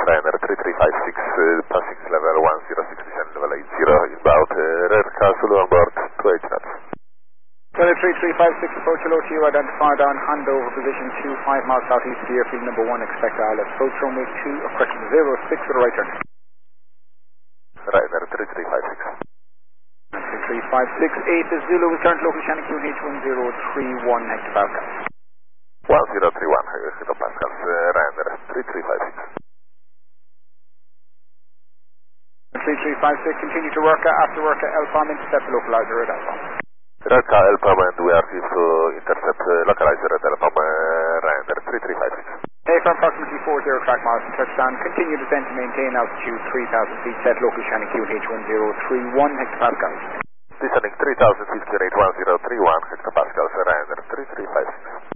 Ryanair 3356, passing level 106 descent level 80, inbound, Rear Castle on board 280 knots. Delta 3356, approach hello to you, identified on handover position 25 miles southeast of the airfield number 1, expect ILS, approach runway 2, or correction 06 for the right turn. Ryanair 3356. 3356, 8 is Zulu, return to local channel QNH 1031 hectopascals. 1031 hectopascals, Ryanair 3356. 3356, continue to work after work LPOM, intercept the localizer at LPOM. Delta LPOM, and we are clear to intercept localizer at LPOM, Ryanair 3356. For approximately 40 track miles to touchdown, continue descent to maintain altitude 3,000 feet, set local channel QNH 1031 hectopascals. Descending 3,000 feet, QNH 1031 hectopascals, Ryanair 3356.